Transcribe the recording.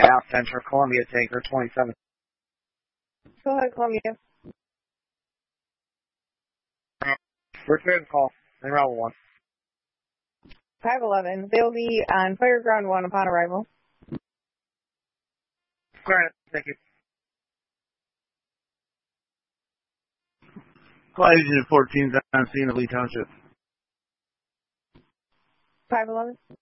South Central, Columbia Tanker 27. Go ahead, Columbia. Return call. And Rebel 1. 511. They'll be on Fireground 1 upon arrival. Alright, thank you. Flight Agent 14 on scene of Lee Township. 511.